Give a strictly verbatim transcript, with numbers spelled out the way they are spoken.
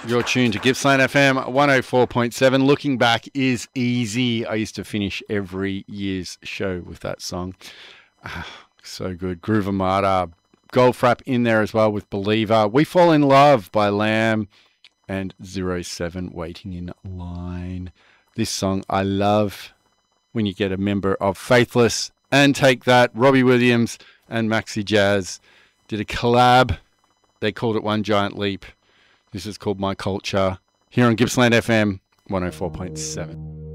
You're tuned to Gippsland F M one oh four point seven. Looking Back is easy. I used to finish every year's show with that song. Ah, so good. Groove Armada. Goldfrapp in there as well with Believer. We Fall in Love by Lamb and zero seven Waiting in Line. This song I love when you get a member of Faithless and Take That. Robbie Williams and Maxi Jazz did a collab. They called it One Giant Leap. This is called My Culture here on Gippsland F M one oh four point seven.